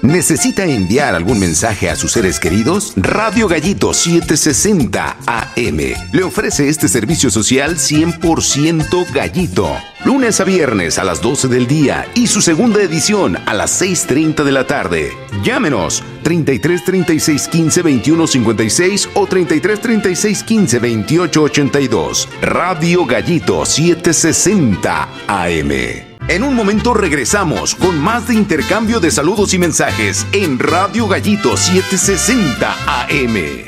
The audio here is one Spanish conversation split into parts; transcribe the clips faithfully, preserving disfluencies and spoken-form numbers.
¿Necesita enviar algún mensaje a sus seres queridos? Radio Gallito setecientos sesenta A M le ofrece este servicio social cien por ciento gallito. Lunes a viernes a las doce del día y su segunda edición a las seis treinta de la tarde. Llámenos treinta y tres, treinta y seis, quince, veintiuno, cincuenta y seis o treinta y tres, treinta y seis, quince, veintiocho, ochenta y dos. Radio Gallito setecientos sesenta A M. En un momento regresamos con más de intercambio de saludos y mensajes en Radio Gallito setecientos sesenta A M.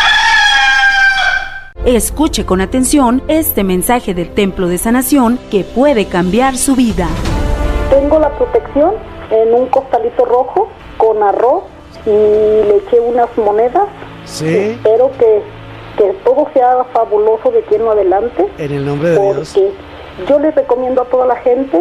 Escuche con atención este mensaje del Templo de Sanación que puede cambiar su vida. Tengo la protección en un costalito rojo con arroz y le eché unas monedas. Sí. Espero que, que todo sea fabuloso de aquí en adelante. En el nombre de Dios. Porque yo les recomiendo a toda la gente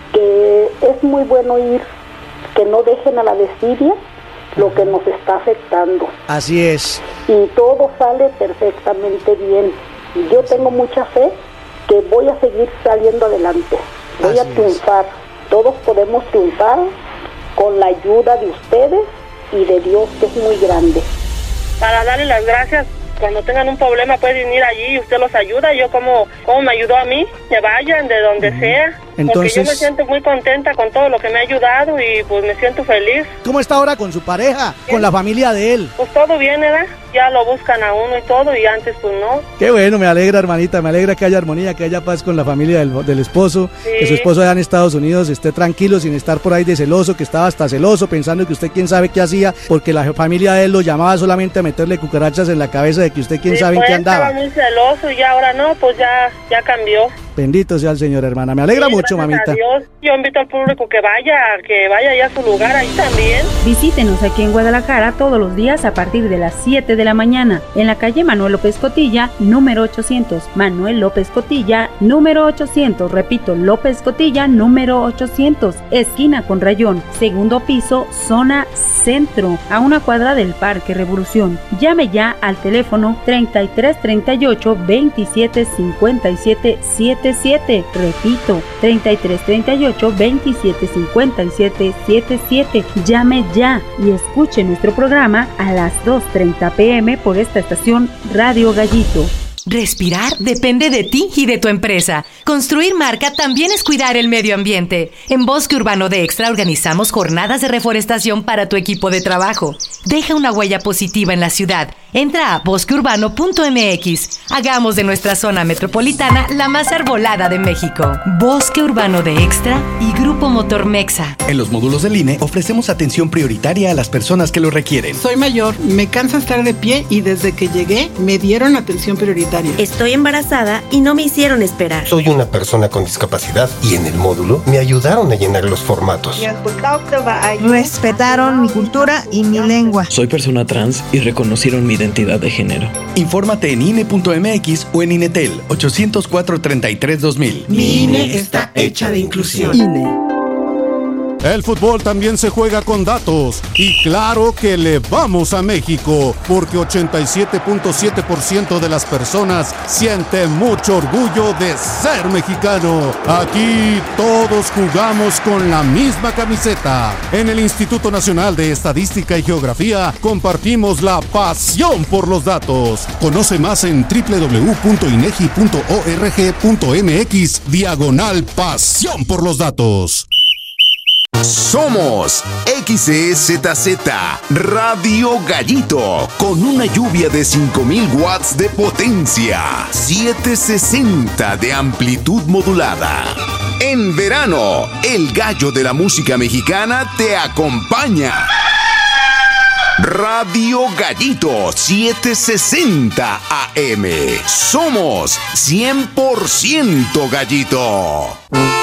que es muy bueno ir, que no dejen a la desidia lo que nos está afectando. Así es. Y todo sale perfectamente bien. Yo tengo mucha fe que voy a seguir saliendo adelante. Voy Así a triunfar. Es. Todos podemos triunfar con la ayuda de ustedes y de Dios, que es muy grande. Para darle las gracias. Cuando tengan un problema pueden ir allí y usted los ayuda. Yo como, como me ayudó a mí, que vayan de donde uh-huh. sea. Entonces, porque yo me siento muy contenta con todo lo que me ha ayudado y pues me siento feliz. ¿Cómo está ahora con su pareja? Bien. ¿Con la familia de él? Pues todo bien, ¿verdad? Ya lo buscan a uno y todo, y antes pues no. Qué bueno, me alegra, hermanita, me alegra que haya armonía, que haya paz con la familia del, del esposo, sí. Que su esposo allá en Estados Unidos esté tranquilo, sin estar por ahí de celoso, que estaba hasta celoso, pensando que usted quién sabe qué hacía, porque la familia de él lo llamaba solamente a meterle cucarachas en la cabeza de que usted quién sí, sabe pues, en qué andaba. Estaba muy celoso y ahora no, pues ya, ya cambió. Bendito sea el Señor, hermana. Me alegra sí, mucho, mamita. Dios. Yo invito al público que vaya, que vaya ya a su lugar ahí también. Visítenos aquí en Guadalajara todos los días a partir de las siete de la mañana, en la calle Manuel López Cotilla, número ochocientos. Manuel López Cotilla, número ochocientos. Repito, López Cotilla, número ochocientos. Esquina con Rayón, segundo piso, zona centro, a una cuadra del Parque Revolución. Llame ya al teléfono treinta y tres, treinta y ocho, veintisiete, cincuenta y siete, setenta y siete. Repito, treinta y tres, treinta y ocho, veintisiete, cincuenta y siete, setenta y siete. Llame ya y escuche nuestro programa a las dos treinta pm por esta estación Radio Gallito. Respirar depende de ti y de tu empresa. Construir marca también es cuidar el medio ambiente. En Bosque Urbano de Extra organizamos jornadas de reforestación para tu equipo de trabajo. Deja una huella positiva en la ciudad. Entra a bosque urbano punto m x. Hagamos de nuestra zona metropolitana la más arbolada de México. Bosque Urbano de Extra y Grupo Motor Mexa. En los módulos del I N E ofrecemos atención prioritaria a las personas que lo requieren. Soy mayor, me cansa estar de pie y desde que llegué me dieron atención prioritaria. Estoy embarazada y no me hicieron esperar. Soy una persona con discapacidad y en el módulo me ayudaron a llenar los formatos. Respetaron mi cultura y mi lengua. Soy persona trans y reconocieron mi identidad de género. Infórmate en I N E punto m x o en Inetel ochocientos cuatro, treinta y tres, dos mil. Mi I N E está hecha de inclusión. I N E. El fútbol también se juega con datos y claro que le vamos a México porque ochenta y siete punto siete por ciento de las personas sienten mucho orgullo de ser mexicano. Aquí todos jugamos con la misma camiseta. En el Instituto Nacional de Estadística y Geografía compartimos la pasión por los datos. Conoce más en doble u doble u doble u punto inegi punto org punto m x diagonal pasión por los datos. Somos X E Z Z Radio Gallito con una lluvia de cinco mil watts de potencia, setecientos sesenta de amplitud modulada. En verano, el gallo de la música mexicana te acompaña. Radio Gallito setecientos sesenta A M. Somos cien por ciento gallito.